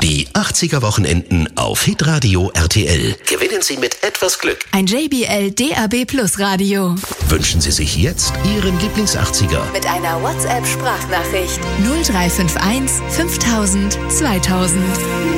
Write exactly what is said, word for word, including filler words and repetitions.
Die achtziger Wochenenden auf Hitradio R T L. Gewinnen Sie mit etwas Glück ein J B L D A B Plus Radio. Wünschen Sie sich jetzt Ihren Lieblings-achtziger Mit einer WhatsApp-Sprachnachricht null drei fünf eins fünftausend zweitausend.